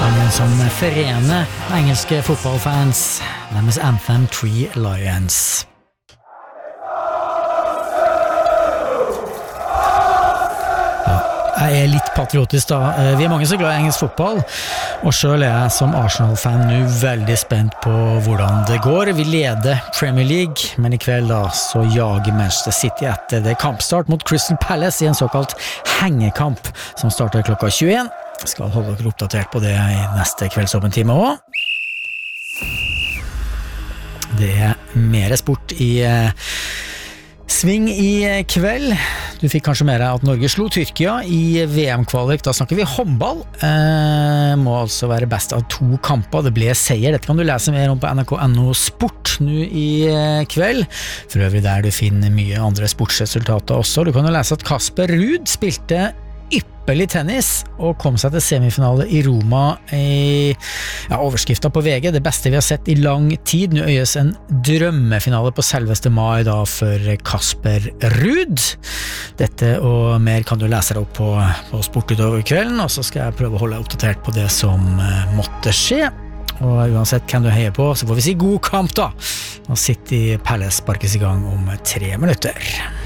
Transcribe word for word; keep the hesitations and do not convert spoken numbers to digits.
Sangen som forener engelske fotballfans, deres anthem Three Lions. Jeg er litt patriotisk da. Vi er mange som er glad i engelsk fotball, og selv er jeg som Arsenal-fan nå veldig spent på hvordan det går. Vi leder Premier League, men i kveld da så jager Manchester City etter det kampstart mot Crystal Palace i en såkalt hengekamp som starter klokka tjueen. Jeg skal holde dere oppdatert på det i neste kveldsåpen time også. Det er mer sport i sving i kveld. Du fikk kanskje med deg at Norge slo Tyrkia i V M-kvalik. Da snakker vi håndball. Eh, må altså være best av to kamper. Det ble seier. Dette kan du lese mer om på N R K punktum N O Sport nå i kveld. For øvrig der du finner mye andre sportsresultater også. Du kan jo lese at Kasper Ruud spilte ypperlig tennis og kom seg til semifinale i Roma i ja, overskriften på V G, det beste vi har sett i lang tid. Nå øyes en drømmefinale på selveste mai da for Kasper Ruud. Dette og mer kan du lese deg opp på, på Sport utover kvelden, og så skal jeg prøve å holde deg oppdatert på det som måtte skje. Og uansett hvem du heier på, så får vi si god kamp da. Og City Palace sparkes i gang om tre minutter.